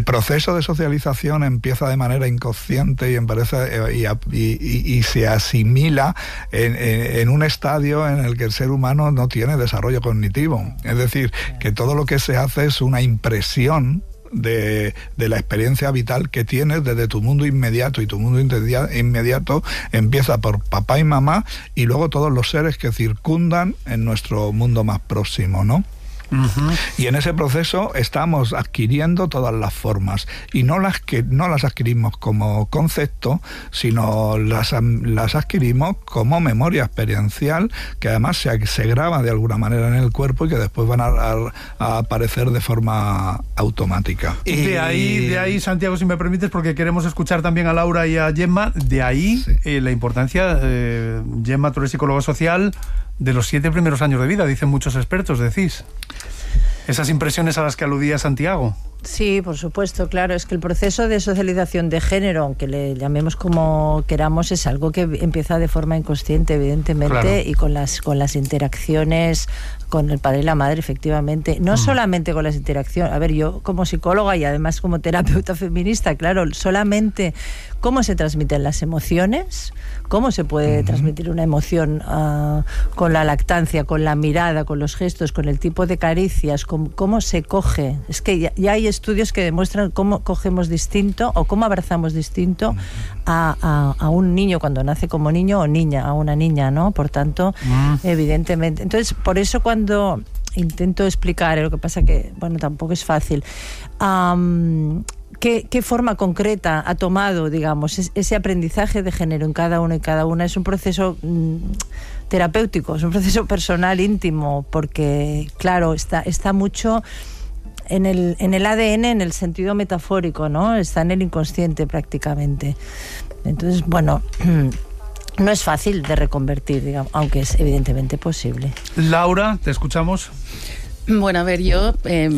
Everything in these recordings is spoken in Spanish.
proceso de socialización empieza de manera inconsciente y se asimila en un estadio en el que el ser humano no tiene desarrollo cognitivo. Es decir, que todo lo que se hace es una impresión de la experiencia vital que tienes desde tu mundo inmediato, y tu mundo inmediato empieza por papá y mamá y luego todos los seres que circundan en nuestro mundo más próximo, ¿no? Uh-huh. Y en ese proceso estamos adquiriendo todas las formas, y no las adquirimos como concepto, sino las adquirimos como memoria experiencial, que además se graba de alguna manera en el cuerpo y que después van a aparecer de forma automática. De ahí, Santiago, si me permites, porque queremos escuchar también a Laura y a Gemma, de ahí sí. La importancia, Gemma, tú eres psicóloga social, de los 7 primeros años de vida, dicen muchos expertos, decís. Esas impresiones a las que aludía Santiago. Sí, por supuesto, claro. Es que el proceso de socialización de género, aunque le llamemos como queramos, es algo que empieza de forma inconsciente, evidentemente, claro. Y con las interacciones con el padre y la madre, efectivamente. No solamente con las interacciones. A ver, yo como psicóloga y además como terapeuta feminista, claro, solamente cómo se transmiten las emociones, cómo se puede transmitir una emoción con la lactancia, con la mirada, con los gestos, con el tipo de caricias, cómo se coge. Es que ya hay estudios que demuestran cómo cogemos distinto o cómo abrazamos distinto a un niño cuando nace como niño o niña, a una niña, ¿no? Por tanto, evidentemente. Entonces, por eso cuando intento explicar, lo que pasa que, bueno, tampoco es fácil, ¿qué forma concreta ha tomado, digamos, ese aprendizaje de género en cada uno y cada una? Es un proceso terapéutico, es un proceso personal, íntimo, porque, claro, está mucho en el ADN, en el sentido metafórico, ¿no? Está en el inconsciente prácticamente. Entonces, bueno, no es fácil de reconvertir, digamos, aunque es evidentemente posible. Laura, te escuchamos. Bueno, a ver, yo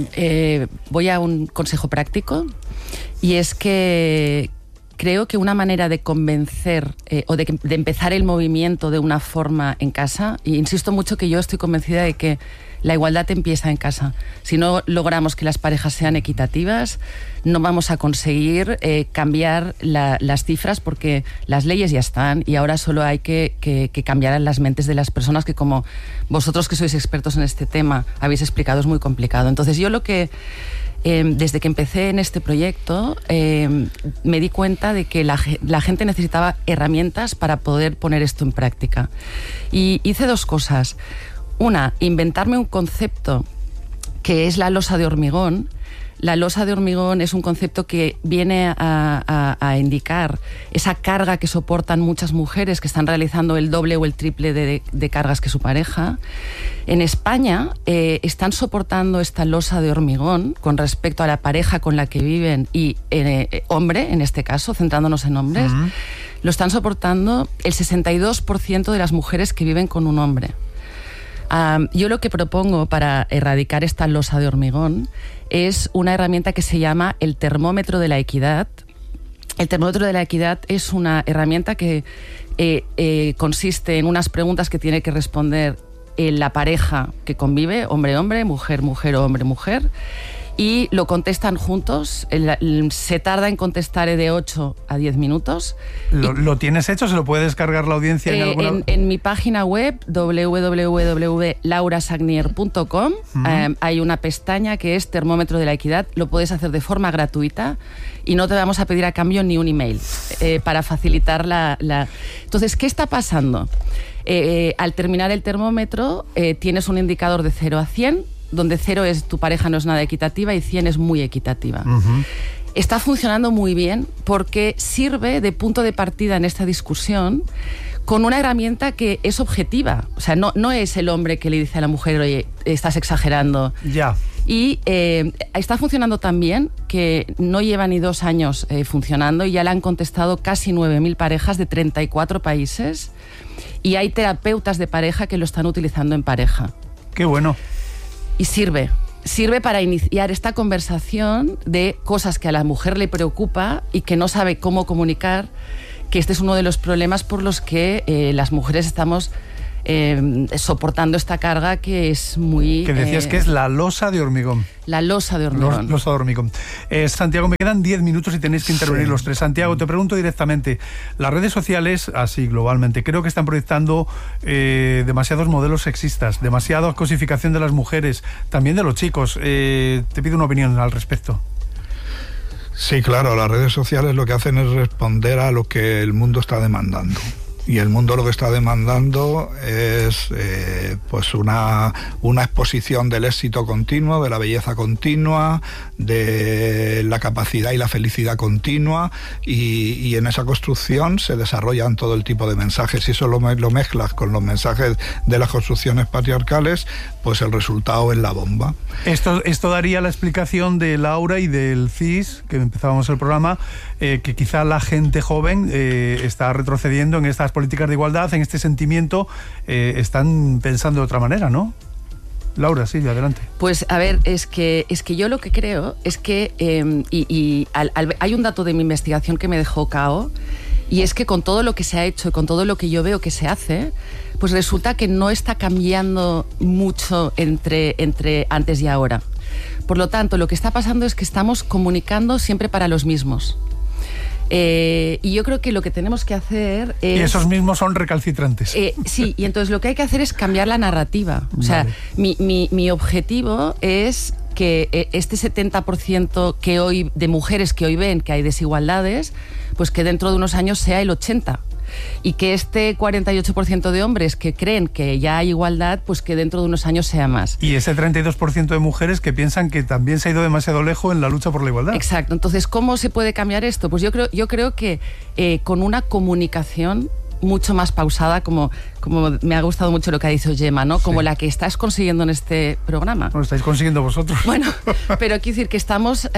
voy a un consejo práctico, y es que creo que una manera de convencer o de empezar el movimiento de una forma en casa, y insisto mucho que yo estoy convencida de que la igualdad empieza en casa. Si no logramos que las parejas sean equitativas, no vamos a conseguir cambiar las cifras, porque las leyes ya están y ahora solo hay que cambiar en las mentes de las personas, que como vosotros que sois expertos en este tema habéis explicado, es muy complicado. Entonces yo lo que desde que empecé en este proyecto me di cuenta de que la gente necesitaba herramientas para poder poner esto en práctica, y hice 2 cosas. Una, inventarme un concepto que es la losa de hormigón. La losa de hormigón es un concepto que viene a indicar esa carga que soportan muchas mujeres que están realizando el doble o el triple de cargas que su pareja. En España están soportando esta losa de hormigón con respecto a la pareja con la que viven y hombre, en este caso, centrándonos en hombres, lo están soportando el 62% de las mujeres que viven con un hombre. Yo lo que propongo para erradicar esta losa de hormigón es una herramienta que se llama el termómetro de la equidad. El termómetro de la equidad es una herramienta que consiste en unas preguntas que tiene que responder la pareja que convive, hombre-hombre, mujer-mujer o hombre-mujer, y lo contestan juntos. Se tarda en contestar de 8 a 10 minutos. ¿Lo tienes hecho? ¿Se lo puede descargar la audiencia en alguna...? En mi página web, www.laurasagnier.com, hay una pestaña que es Termómetro de la Equidad. Lo puedes hacer de forma gratuita y no te vamos a pedir a cambio ni un email para facilitar la... Entonces, ¿qué está pasando? Al terminar el termómetro, tienes un indicador de 0 a 100, donde 0 es tu pareja no es nada equitativa y 100 es muy equitativa. Está funcionando muy bien porque sirve de punto de partida en esta discusión con una herramienta que es objetiva. O sea, no es el hombre que le dice a la mujer, oye, estás exagerando. Ya. Y está funcionando tan bien que no lleva ni 2 años funcionando y ya le han contestado casi 9.000 parejas de 34 países, y hay terapeutas de pareja que lo están utilizando en pareja. ¡Qué bueno! Y sirve para iniciar esta conversación de cosas que a la mujer le preocupa y que no sabe cómo comunicar, que este es uno de los problemas por los que las mujeres estamos soportando esta carga que es muy... Que decías que es la losa de hormigón. La losa de hormigón. Losa de hormigón. Santiago, me quedan 10 minutos y tenéis que intervenir los tres. Santiago, te pregunto directamente, las redes sociales, así globalmente, creo que están proyectando demasiados modelos sexistas, demasiada cosificación de las mujeres, también de los chicos. Te pido una opinión al respecto. Sí, claro, las redes sociales lo que hacen es responder a lo que el mundo está demandando. Y el mundo lo que está demandando es pues una exposición del éxito continuo, de la belleza continua, de la capacidad y la felicidad continua, y en esa construcción se desarrollan todo el tipo de mensajes. Si eso lo mezclas con los mensajes de las construcciones patriarcales, pues el resultado es la bomba. Esto daría la explicación de Laura y del CIS, que empezábamos el programa, que quizá la gente joven está retrocediendo en estas políticas de igualdad, en este sentimiento, están pensando de otra manera, ¿no? Laura, sí, adelante. Pues a ver, es que yo lo que creo es que, hay un dato de mi investigación que me dejó cao, y es que con todo lo que se ha hecho y con todo lo que yo veo que se hace, pues resulta que no está cambiando mucho entre antes y ahora. Por lo tanto, lo que está pasando es que estamos comunicando siempre para los mismos. Y yo creo que lo que tenemos que hacer es... Y esos mismos son recalcitrantes. Sí, y entonces lo que hay que hacer es cambiar la narrativa. O sea, mi objetivo es que este 70% de mujeres que hoy ven que hay desigualdades, pues que dentro de unos años sea el 80%. Y que este 48% de hombres que creen que ya hay igualdad, pues que dentro de unos años sea más. Y ese 32% de mujeres que piensan que también se ha ido demasiado lejos en la lucha por la igualdad. Exacto. Entonces, ¿cómo se puede cambiar esto? Pues yo creo que con una comunicación mucho más pausada, como me ha gustado mucho lo que ha dicho Gemma, ¿no? Como la que estás consiguiendo en este programa. Lo estáis consiguiendo vosotros. Bueno, pero quiero decir que estamos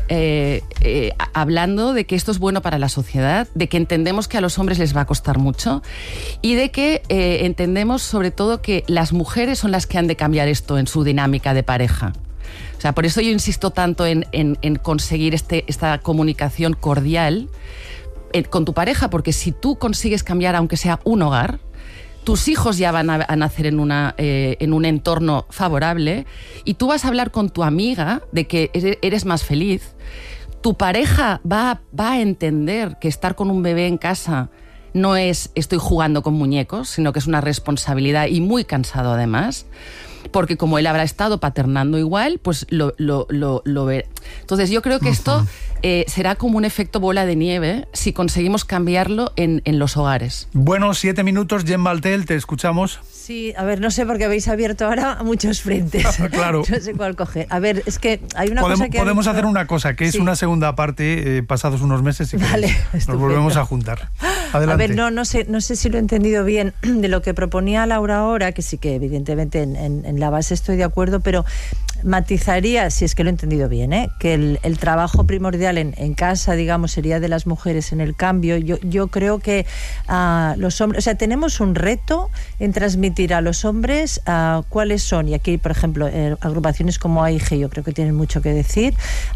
hablando de que esto es bueno para la sociedad, de que entendemos que a los hombres les va a costar mucho y de que entendemos sobre todo que las mujeres son las que han de cambiar esto en su dinámica de pareja. O sea, por eso yo insisto tanto en conseguir esta comunicación cordial con tu pareja, porque si tú consigues cambiar aunque sea un hogar, tus hijos ya van a nacer en un entorno favorable y tú vas a hablar con tu amiga de que eres más feliz. Tu pareja va a entender que estar con un bebé en casa no es estoy jugando con muñecos, sino que es una responsabilidad y muy cansado además, porque como él habrá estado paternando igual, pues lo ve. Entonces yo creo que esto será como un efecto bola de nieve si conseguimos cambiarlo en los hogares. Bueno, 7 minutos, Gemma Altel, te escuchamos. Sí, a ver, no sé, porque habéis abierto ahora muchos frentes. Claro. No sé cuál coger. A ver, es que hay una cosa que... Podemos hacer una cosa, que es una segunda parte, pasados unos meses, y vale, nos volvemos a juntar. Adelante. A ver, no sé si lo he entendido bien de lo que proponía Laura ahora, que sí que evidentemente en la base estoy de acuerdo, pero matizaría, si es que lo he entendido bien, que el trabajo primordial en casa, digamos, sería de las mujeres en el cambio. Yo creo que los hombres, o sea, tenemos un reto en transmitir a los hombres cuáles son, y aquí, por ejemplo, agrupaciones como AIG yo creo que tienen mucho que decir,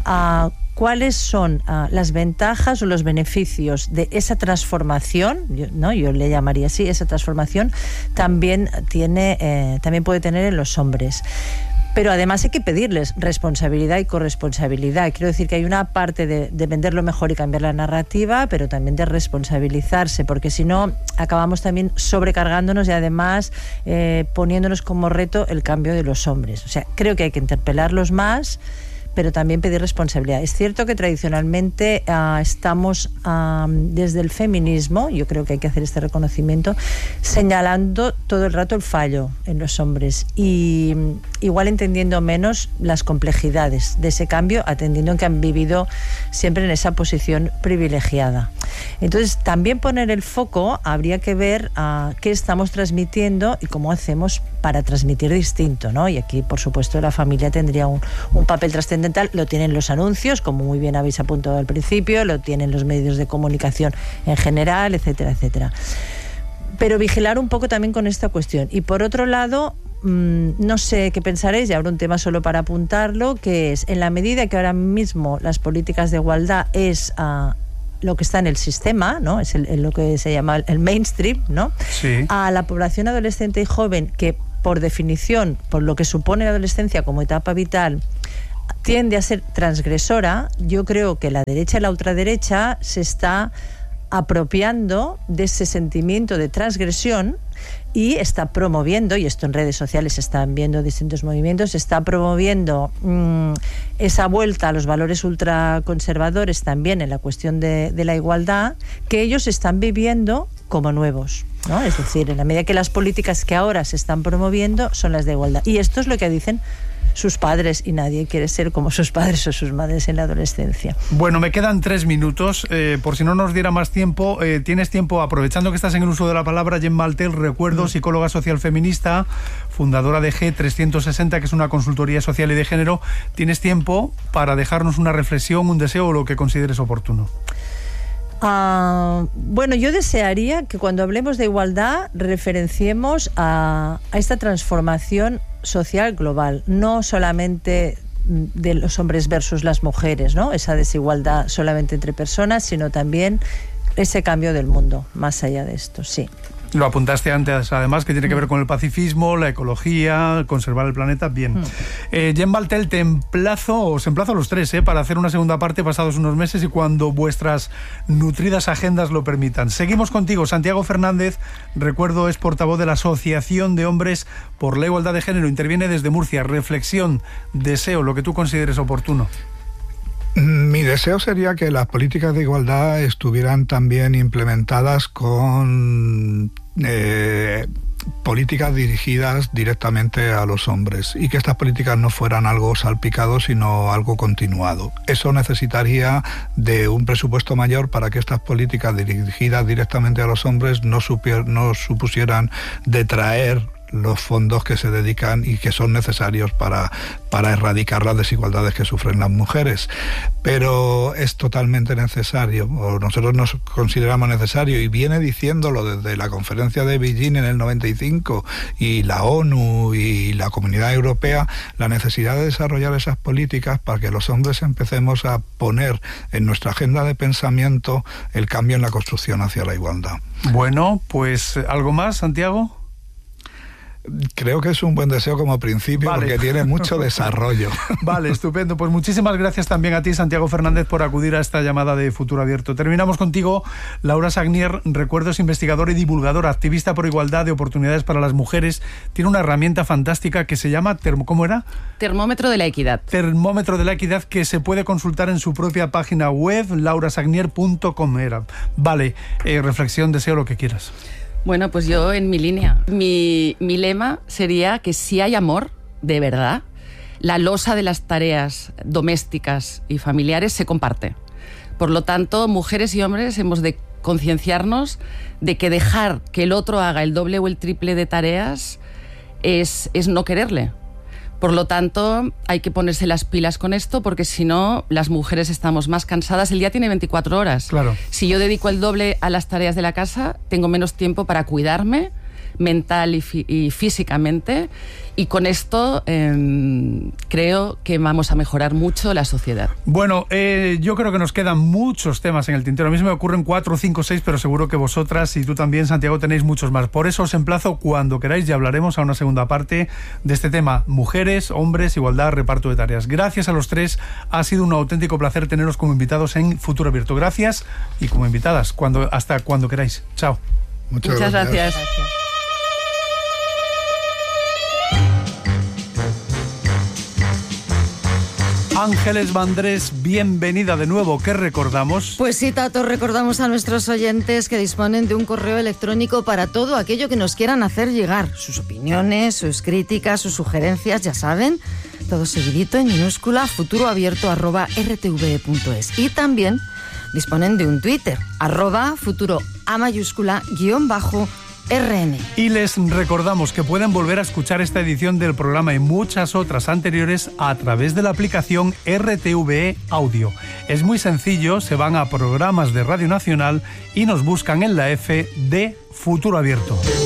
cuáles son las ventajas o los beneficios de esa transformación, yo le llamaría así, esa transformación también puede tener en los hombres. Pero además hay que pedirles responsabilidad y corresponsabilidad. Quiero decir que hay una parte de venderlo mejor y cambiar la narrativa, pero también de responsabilizarse, porque si no acabamos también sobrecargándonos y además poniéndonos como reto el cambio de los hombres. O sea, creo que hay que interpelarlos más, pero también pedir responsabilidad. Es cierto que tradicionalmente estamos desde el feminismo, yo creo que hay que hacer este reconocimiento, señalando todo el rato el fallo en los hombres y igual entendiendo menos las complejidades de ese cambio, atendiendo que han vivido siempre en esa posición privilegiada. Entonces, también poner el foco, habría que ver qué estamos transmitiendo y cómo hacemos para transmitir distinto, ¿no? Y aquí, por supuesto, la familia tendría un papel trascendental. Lo tienen los anuncios, como muy bien habéis apuntado al principio, lo tienen los medios de comunicación en general, etcétera, etcétera. Pero vigilar un poco también con esta cuestión. Y por otro lado, no sé qué pensaréis, y habrá un tema solo para apuntarlo, que es, en la medida que ahora mismo las políticas de igualdad es lo que está en el sistema, ¿no? Es lo que se llama el mainstream, ¿no? Sí. A la población adolescente y joven que, por definición, por lo que supone la adolescencia como etapa vital, tiende a ser transgresora, yo creo que la derecha y la ultraderecha se está apropiando de ese sentimiento de transgresión y está promoviendo, y esto en redes sociales se están viendo distintos movimientos, está promoviendo esa vuelta a los valores ultraconservadores también en la cuestión de la igualdad, que ellos están viviendo como nuevos, ¿no? Es decir, en la medida que las políticas que ahora se están promoviendo son las de igualdad. Y esto es lo que dicen sus padres, y nadie quiere ser como sus padres o sus madres en la adolescencia. Bueno, me quedan 3 minutos, por si no nos diera más tiempo, tienes tiempo, aprovechando que estás en el uso de la palabra, Gemma Altel, recuerdo, psicóloga social feminista, fundadora de G360, que es una consultoría social y de género, tienes tiempo para dejarnos una reflexión, un deseo o lo que consideres oportuno. Bueno, yo desearía que cuando hablemos de igualdad referenciemos a esta transformación social global, no solamente de los hombres versus las mujeres, ¿no? Esa desigualdad solamente entre personas, sino también ese cambio del mundo, más allá de esto, sí. Lo apuntaste antes, además, que tiene que ver con el pacifismo, la ecología, conservar el planeta. Bien. Gemma Altel, os emplazo a los 3 para hacer una segunda parte pasados unos meses y cuando vuestras nutridas agendas lo permitan. Seguimos contigo. Santiago Fernández, recuerdo, es portavoz de la Asociación de Hombres por la Igualdad de Género. Interviene desde Murcia. Reflexión, deseo, lo que tú consideres oportuno. Mi deseo sería que las políticas de igualdad estuvieran también implementadas con políticas dirigidas directamente a los hombres y que estas políticas no fueran algo salpicado, sino algo continuado. Eso necesitaría de un presupuesto mayor para que estas políticas dirigidas directamente a los hombres no supusieran detraer los fondos que se dedican y que son necesarios para erradicar las desigualdades que sufren las mujeres. Pero es totalmente necesario, o nosotros nos consideramos necesario, y viene diciéndolo desde la conferencia de Beijing en el 95 y la ONU y la Comunidad Europea, la necesidad de desarrollar esas políticas para que los hombres empecemos a poner en nuestra agenda de pensamiento el cambio en la construcción hacia la igualdad. Bueno, pues ¿algo más, Santiago? Creo que es un buen deseo como principio, vale, porque tiene mucho desarrollo. Vale, estupendo. Pues muchísimas gracias también a ti, Santiago Fernández, por acudir a esta llamada de Futuro Abierto. Terminamos contigo, Laura Sagnier, recuerdos, investigadora y divulgadora, activista por igualdad de oportunidades para las mujeres. Tiene una herramienta fantástica que se llama, ¿cómo era? Termómetro de la Equidad. Termómetro de la Equidad, que se puede consultar en su propia página web, laurasagnier.com era. Vale, reflexión, deseo, lo que quieras. Bueno, pues yo en mi línea. Mi lema sería que si hay amor, de verdad, la losa de las tareas domésticas y familiares se comparte. Por lo tanto, mujeres y hombres hemos de concienciarnos de que dejar que el otro haga el doble o el triple de tareas es no quererle. Por lo tanto, hay que ponerse las pilas con esto, porque si no, las mujeres estamos más cansadas. El día tiene 24 horas. Claro. Si yo dedico el doble a las tareas de la casa, tengo menos tiempo para cuidarme mental y físicamente, y con esto creo que vamos a mejorar mucho la sociedad. Bueno, yo creo que nos quedan muchos temas en el tintero. A mí se me ocurren 4, 5, 6, pero seguro que vosotras y tú también, Santiago, tenéis muchos más. Por eso os emplazo cuando queráis y hablaremos a una segunda parte de este tema: mujeres, hombres, igualdad, reparto de tareas. Gracias a los 3, ha sido un auténtico placer teneros como invitados en Futuro Abierto. Gracias, y como invitadas, hasta cuando queráis. Chao. Muchas gracias. Ángeles Vandrés, bienvenida de nuevo. ¿Qué recordamos? Pues sí, Tato, recordamos a nuestros oyentes que disponen de un correo electrónico para todo aquello que nos quieran hacer llegar. Sus opiniones, sus críticas, sus sugerencias, ya saben, todo seguidito en minúscula, futuro@rtve.es. Y también disponen de un Twitter, @futuro A mayúscula _RN. Y les recordamos que pueden volver a escuchar esta edición del programa y muchas otras anteriores a través de la aplicación RTVE Audio. Es muy sencillo, se van a programas de Radio Nacional y nos buscan en la F de Futuro Abierto.